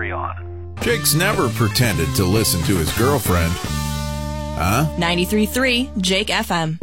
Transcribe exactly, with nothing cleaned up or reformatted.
carry on. Jake's never pretended to listen to his girlfriend. Huh? ninety-three point three Jake F M.